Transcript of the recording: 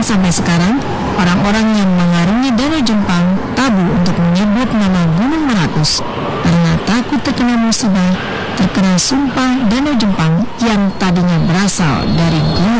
sampai sekarang, orang-orang yang mengarungi Danau Jempang tabu untuk menyebut nama Gunung Meratus karena takut terkena musibah, terkena sumpah Danau Jempang yang tadinya berasal dari Gunung